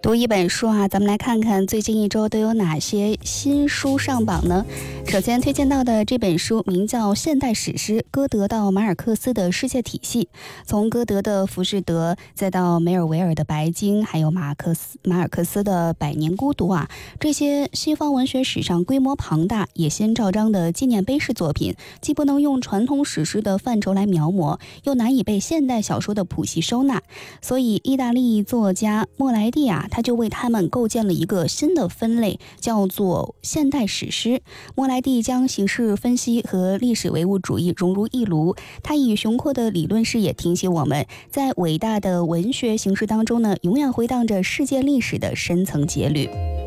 读一本书啊，咱们来看看最近一周都有哪些新书上榜呢？首先推荐到的这本书名叫《现代史诗：歌德到马尔克斯的世界体系》，从歌德的《浮士德》，再到梅尔维尔的《白鲸》，还有马尔克斯的《百年孤独》啊，这些西方文学史上规模庞大、野心昭彰的纪念碑式作品，既不能用传统史诗的范畴来描摹，又难以被现代小说的谱系收纳，所以意大利作家莫莱蒂啊，他就为他们构建了一个新的分类，叫做现代史诗。莫莱蒂将形势分析和历史唯物主义融入一炉，他以雄阔的理论视野提醒我们，在伟大的文学形式当中呢，永远回荡着世界历史的深层节律。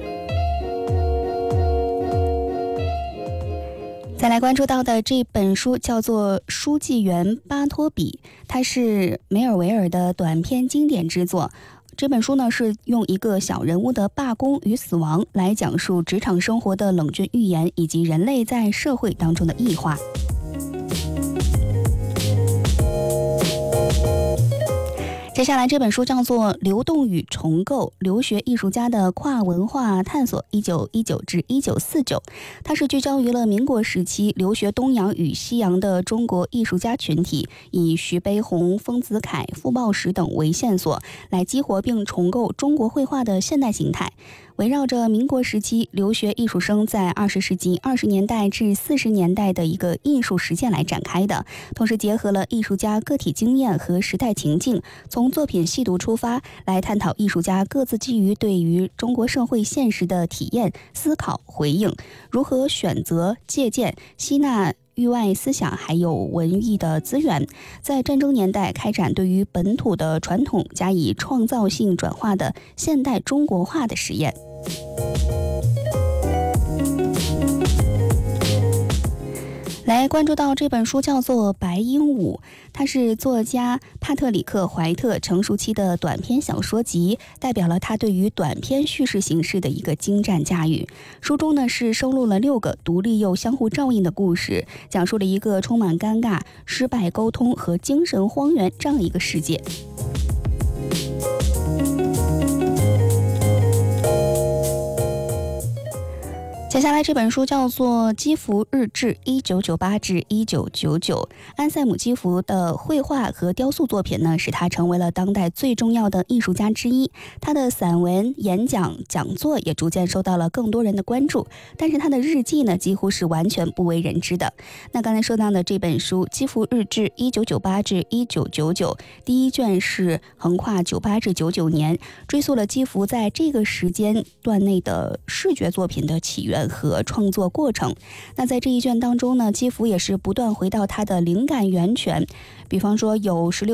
再来关注到的这本书叫做《书记员巴托比》，它是梅尔维尔的短篇经典之作。这本书呢，是用一个小人物的罢工与死亡来讲述职场生活的冷峻预言，以及人类在社会当中的异化。接下来这本书叫做《流动与重构：留学艺术家的跨文化探索1919至1949》，它是聚焦于了民国时期留学东洋与西洋的中国艺术家群体，以徐悲鸿、丰子恺、傅抱石等为线索，来激活并重构中国绘画的现代形态。围绕着民国时期留学艺术生在20世纪20年代至40年代的一个艺术实践来展开的，同时结合了艺术家个体经验和时代情境，从作品细读出发，来探讨艺术家各自基于对于中国社会现实的体验、思考、回应，如何选择、借鉴、吸纳域外思想还有文艺的资源，在战争年代开展对于本土的传统加以创造性转化的现代中国化的实验。来关注到这本书叫做《白鹦鹉》，它是作家帕特里克·怀特成熟期的短篇小说集，代表了他对于短篇叙事形式的一个精湛驾驭。书中呢是收录了6个独立又相互照应的故事，讲述了一个充满尴尬、失败沟通和精神荒原这样一个世界。接下来这本书叫做《基弗日志1998至1999》，安塞姆基弗的绘画和雕塑作品呢，使他成为了当代最重要的艺术家之一。他的散文、演讲、讲座也逐渐受到了更多人的关注，但是他的日记呢，几乎是完全不为人知的。那刚才说到的这本书《基弗日志1998至1999》，第一卷是横跨98至99年，追溯了基弗在这个时间段内的视觉作品的起源和创作过程。那在这一卷当中呢，基弗也是不断回到他的灵感源泉，比方说有16